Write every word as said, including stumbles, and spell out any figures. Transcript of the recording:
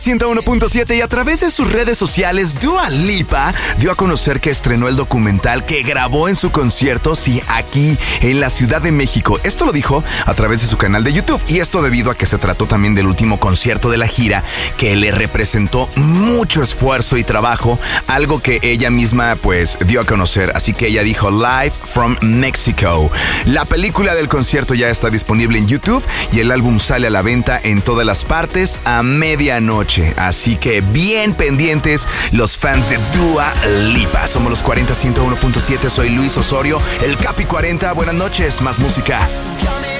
ciento uno punto siete y a través de sus redes sociales, Dua Lipa dio a conocer que estrenó el documental que grabó en su concierto, sí, aquí en la Ciudad de México. Esto lo dijo a través de su canal de YouTube y esto debido a que se trató también del último concierto de la gira que le representó mucho esfuerzo y trabajo, algo que ella misma pues dio a conocer. Así que ella dijo Live from Mexico. La película del concierto ya está disponible en YouTube y el álbum sale a la venta en todas las partes a medianoche. Así que bien pendientes los fans de Dua Lipa. Somos los cuarenta, ciento uno punto siete. Soy Luis Osorio, el Capi cuarenta. Buenas noches, más música.